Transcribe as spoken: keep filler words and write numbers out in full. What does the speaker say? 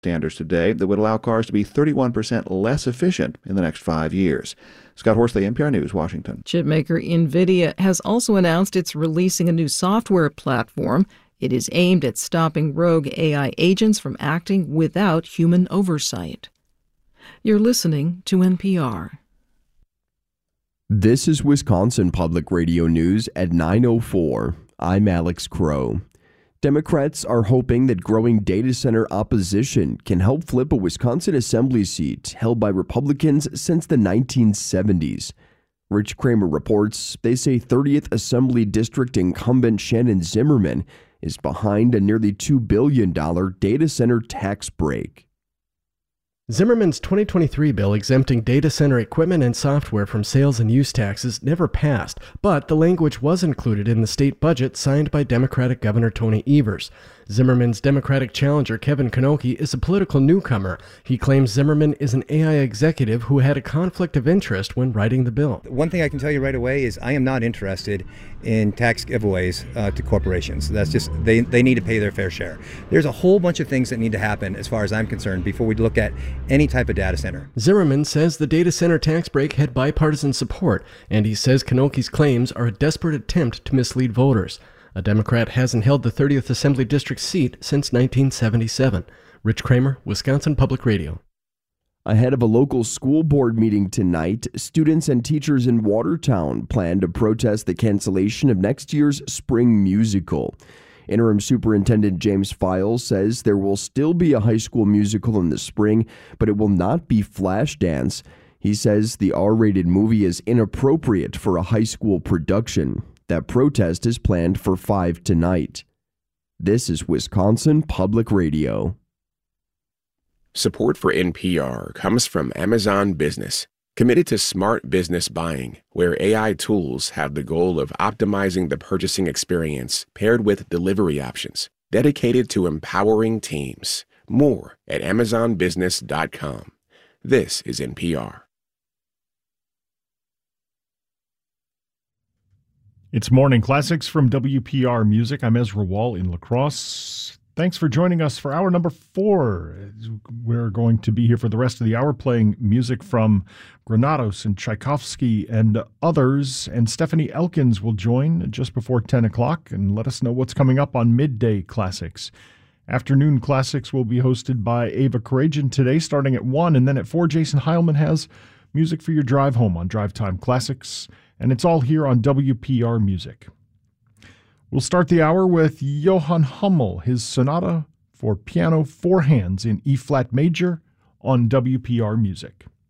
standards today that would allow cars to be thirty-one percent less efficient in the next five years. Scott Horsley, N P R News, Washington. Chipmaker NVIDIA has also announced it's releasing a new software platform. It is aimed at stopping rogue A I agents from acting without human oversight. You're listening to N P R. This is Wisconsin Public Radio News at nine oh four. I'm Alex Crow. Democrats are hoping that growing data center opposition can help flip a Wisconsin assembly seat held by Republicans since the nineteen seventies. Rich Kramer reports they say thirtieth Assembly District incumbent Shannon Zimmerman is behind a nearly two billion dollars data center tax break. Zimmerman's twenty twenty-three bill exempting data center equipment and software from sales and use taxes never passed, but the language was included in the state budget signed by Democratic Governor Tony Evers. Zimmerman's Democratic challenger Kevin Knoche is a political newcomer. He claims Zimmerman is an A I executive who had a conflict of interest when writing the bill. One thing I can tell you right away is I am not interested in tax giveaways uh, to corporations. That's just, they, they need to pay their fair share. There's a whole bunch of things that need to happen as far as I'm concerned before we look at any type of data center. Zimmerman says the data center tax break had bipartisan support, and he says Knoche's claims are a desperate attempt to mislead voters. A Democrat hasn't held the thirtieth Assembly District seat since nineteen seventy-seven. Rich Kramer, Wisconsin Public Radio. Ahead of a local school board meeting tonight, students and teachers in Watertown plan to protest the cancellation of next year's spring musical. Interim Superintendent James Files says there will still be a high school musical in the spring, but it will not be Flashdance. He says the R-rated movie is inappropriate for a high school production. That protest is planned for five tonight. This is Wisconsin Public Radio. Support for N P R comes from Amazon Business, committed to smart business buying, where A I tools have the goal of optimizing the purchasing experience paired with delivery options, dedicated to empowering teams. More at amazon business dot com. This is N P R. It's Morning Classics from W P R Music. I'm Ezra Wall in La Crosse. Thanks for joining us for hour number four. We're going to be here for the rest of the hour playing music from Granados and Tchaikovsky and others. And Stephanie Elkins will join just before ten o'clock and let us know what's coming up on Midday Classics. Afternoon Classics will be hosted by Ava Karajan today, starting at one. And then at four, Jason Heilman has music for your drive home on Drive Time Classics. And it's all here on W P R Music. We'll start the hour with Johann Hummel, his sonata for piano four hands in E-flat major on W P R Music.